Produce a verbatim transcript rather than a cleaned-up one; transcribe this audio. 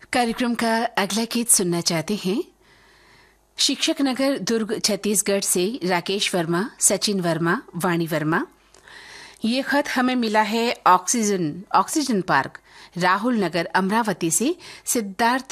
कार्यक्रम का अगला गीत सुनना चाहते हैं शिक्षक नगर दुर्ग छत्तीसगढ़ से राकेश वर्मा, सचिन वर्मा, वाणी वर्मा। ये खत हमें मिला है ऑक्सीजन ऑक्सीजन पार्क राहुल नगर अमरावती से सिद्धार्थ